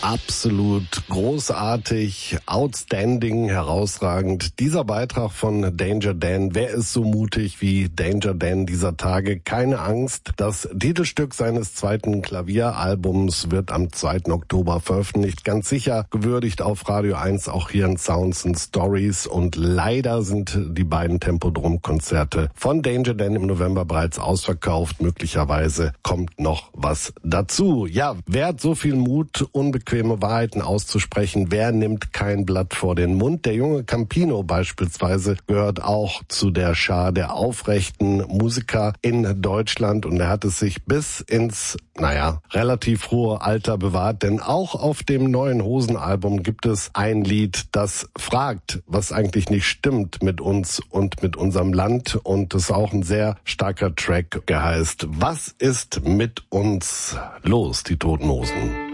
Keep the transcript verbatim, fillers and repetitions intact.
absolut großartig, outstanding, herausragend. Dieser Beitrag von Danger Dan, wer ist so mutig wie Danger Dan dieser Tage? Keine Angst, das Titelstück seines zweiten Klavieralbums wird am zweiten Oktober veröffentlicht. Ganz sicher gewürdigt auf Radio eins, auch hier in Sounds and Stories. Und leider sind die beiden Tempodrom-Konzerte von Danger Dan im November bereits ausverkauft. Möglicherweise kommt noch was dazu. Ja, wer hat so viel Mut, unbequeme Wahrheiten auszusprechen? Wer nimmt kein Blatt vor den Mund? Der junge Campino beispielsweise gehört auch zu der Schar der aufrechten Musiker in Deutschland und er hat es sich bis ins, naja, relativ hohe Alter bewahrt, denn auch auf dem neuen Hosen-Album gibt es ein Lied, das fragt, was eigentlich nicht stimmt mit uns und mit unserem Land, und das ist auch ein sehr starker Track, der heißt "Was ist mit uns los?" Die Toten Hosen.